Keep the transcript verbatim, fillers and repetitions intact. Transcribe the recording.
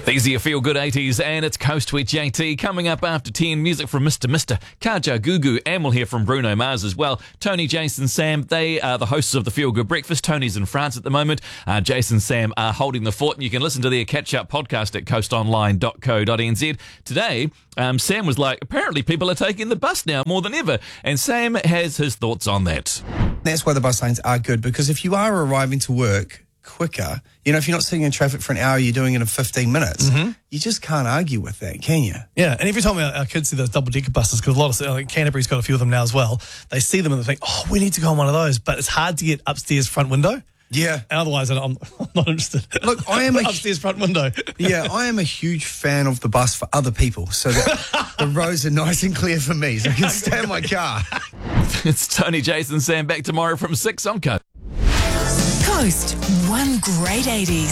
These are your feel-good eighties, and it's Coast with J T. Coming up after ten, music from Mister Mister, Kaja Gugu, and we'll hear from Bruno Mars as well. Tony, Jason, Sam, they are the hosts of the Feel-Good Breakfast. Tony's in France at the moment. Uh, Jason, Sam are holding the fort, and you can listen to their catch-up podcast at coast online dot co dot n z. Today, um, Sam was like, apparently people are taking the bus now more than ever, and Sam has his thoughts on that. That's why the bus lanes are good, because if you are arriving to work quicker, you know, if you're not sitting in traffic for an hour, you're doing it in fifteen minutes. Mm-hmm. You just can't argue with that, can you? Yeah, and every time our, our kids see those double-decker buses, because a lot of, like Canterbury's got a few of them now as well, they see them and they think, oh, we need to go on one of those, but it's hard to get upstairs front window. Yeah. And otherwise, I'm, I'm not interested. Look, I am a, upstairs front window. Yeah, I am a huge fan of the bus for other people, so that the roads are nice and clear for me, so I can stay in my car. It's Tony, Jason, Sam back tomorrow from six on Coast. Coast, one great eighties.